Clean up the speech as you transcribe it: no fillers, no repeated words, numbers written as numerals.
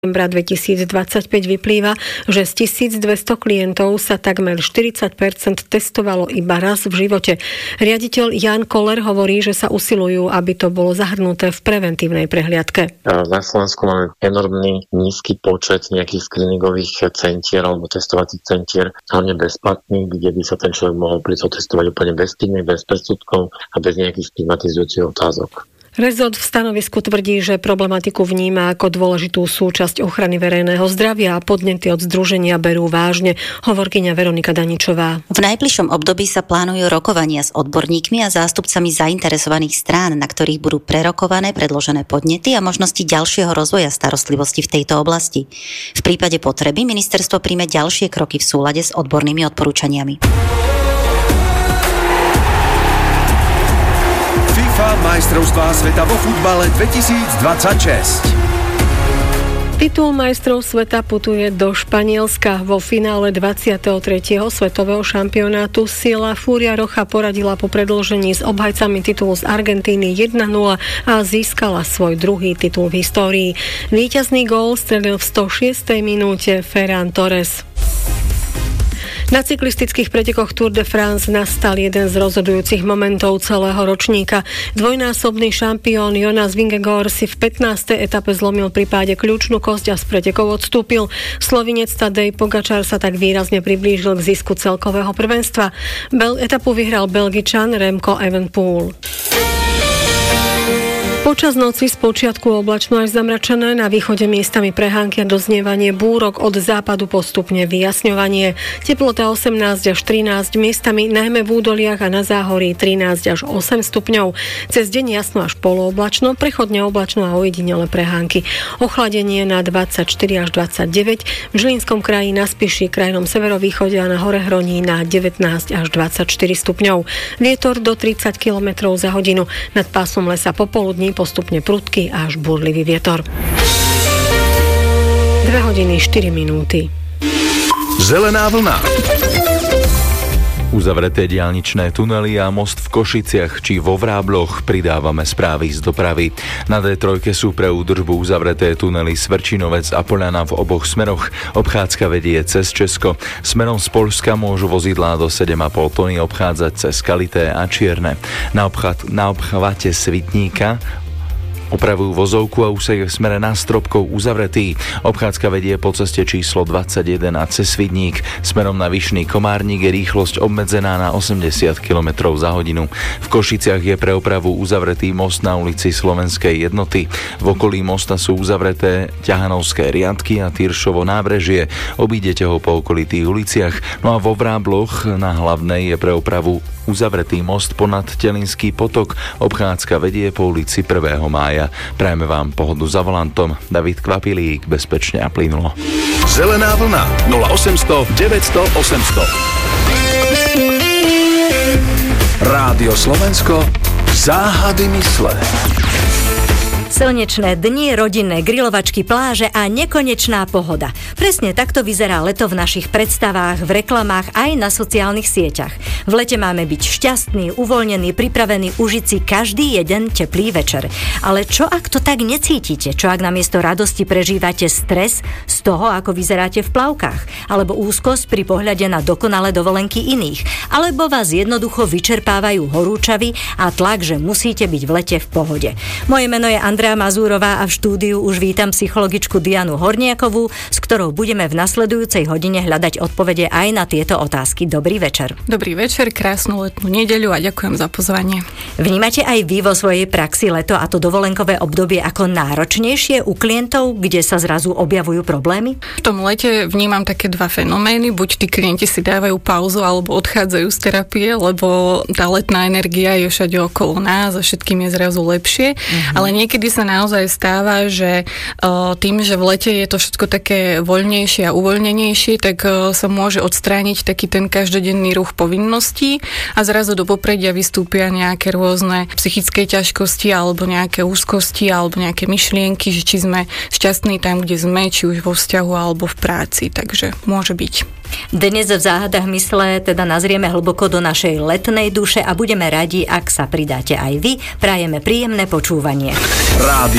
novembra 2025 vyplýva, že z 1200 klientov sa takmer 40% testovalo iba raz v živote. Riaditeľ Jan Koller hovorí, že sa usilujú, aby to bolo zahrnuté v preventívnej prehliadke. Na Slovensku máme enormný nízky počet nejakých screeningových centier alebo testovacích centier, hlavne bezplatných, kde by sa ten človek mohol prísť otestovať úplne bez stigmy, bez predsudkov a bez nejakých stigmatizujúcich otázok. Rezort v stanovisku tvrdí, že problematiku vníma ako dôležitú súčasť ochrany verejného zdravia a podnety od združenia berú vážne, hovorkyňa Veronika Daničová. V najbližšom období sa plánujú rokovania s odborníkmi a zástupcami zainteresovaných strán, na ktorých budú prerokované predložené podnety a možnosti ďalšieho rozvoja starostlivosti v tejto oblasti. V prípade potreby ministerstvo príjme ďalšie kroky v súlade s odbornými odporúčaniami. Majstrovstvá sveta vo futbale 2026. Titul majstrov sveta putuje do Španielska. Vo finále 23. svetového šampionátu Sila Fúria Rocha poradila po predĺžení s obhajcami titulu z Argentíny 1-0 a získala svoj druhý titul v histórii. Víťazný gól strelil v 106. minúte Ferran Torres. Na cyklistických pretekoch Tour de France nastal jeden z rozhodujúcich momentov celého ročníka. Dvojnásobný šampión Jonas Vingegaard si v 15. etape zlomil pri páde kľúčnú kosť a z pretekov odstúpil. Slovinec Tadej Pogačar sa tak výrazne priblížil k zisku celkového prvenstva. Etapu vyhral Belgičan Remco Evenepoel. Počas noci spočiatku oblačno až zamračené, na východe miestami prehánky a doznievanie búrok, od západu postupne vyjasňovanie. Teplota 18 až 13, miestami najmä v údoliach a na záhorí 13 až 8 stupňov. Cez deň jasno až polooblačno, prechodne oblačno a ojedinele prehánky. Ochladenie na 24 až 29, v Žilinskom kraji, na Spiši, krajnom severovýchode a na Horehroní na 19 až 24 stupňov. Vietor do 30 km za hodinu, nad pásom lesa popoludní postupne prudký až búrlivý vietor. 2:04. Zelená vlna. Uzavreté diaľničné tunely a most v Košiciach či vo Vrábloch, pridávame správy z dopravy. Na D3 sú pre údržbu uzavreté tunely Svrčinovec a Poľana v oboch smeroch. Obchádzka vedie cez Česko. Smerom z Poľska môžu vozidlá do 7,5 tony obchádzať cez Kalité a Čierne. Na obchvate Svitníka opravujú vozovku a úsek v smere na Stropkov uzavretý. Obchádzka vedie po ceste číslo 21 a cez Svidník. Smerom na Vyšný Komárnik je rýchlosť obmedzená na 80 km za hodinu. V Košiciach je pre opravu uzavretý most na ulici Slovenskej Jednoty. V okolí mosta sú uzavreté Ťahanovské riadky a Tyršovo nábrežie. Obídete ho po okolitých uliciach. No a vo Vrábloch na Hlavnej je pre opravu uzavretý most ponad Telinský potok. Obchádzka vedie po ulici 1. mája. Prajeme vám pohodu za volantom. David Kvapilík, bezpečne a plynulo. Zelená vlna 0800 900 800. Rádio Slovensko, záhady mysle. Slnečné dni, rodinné grilovačky, pláže a nekonečná pohoda. Presne takto vyzerá leto v našich predstavách, v reklamách aj na sociálnych sieťach. V lete máme byť šťastný, uvoľnený, pripravený užiť si každý jeden teplý večer. Ale čo ak to tak necítite? Čo ak namiesto radosti prežívate stres z toho, ako vyzeráte v plavkách? Alebo úzkosť pri pohľade na dokonalé dovolenky iných? Alebo vás jednoducho vyčerpávajú horúčavy a tlak, že musíte byť v lete v pohode? Moje meno je Andrea Mazúrová a v štúdiu už vítam psychologičku Dianu Horniakovú, s ktorou budeme v nasledujúcej hodine hľadať odpovede aj na tieto otázky. Dobrý večer. Dobrý večer, krásnu letnú nedeľu a ďakujem za pozvanie. Vnímate aj vy vo svojej praxi leto a to dovolenkové obdobie ako náročnejšie u klientov, kde sa zrazu objavujú problémy? V tom lete vnímam také dva fenomény. Buď tí klienti si dávajú pauzu alebo odchádzajú z terapie, lebo tá letná energia je všade okolo nás a všetkým je zrazu lepšie. Ale niekedy sa naozaj stáva, že tým, že v lete je to všetko také voľnejšie a uvoľnenejšie, tak sa môže odstrániť taký ten každodenný ruch povinností a zrazu do popredia vystúpia nejaké rôzne psychické ťažkosti alebo nejaké úzkosti alebo nejaké myšlienky, že či sme šťastní tam, kde sme, či už vo vzťahu alebo v práci, takže môže byť. Dnes v záhadách mysle teda nazrieme hlboko do našej letnej duše a budeme radi, ak sa pridáte aj vy. Prajeme príjemné počúvanie. Rádio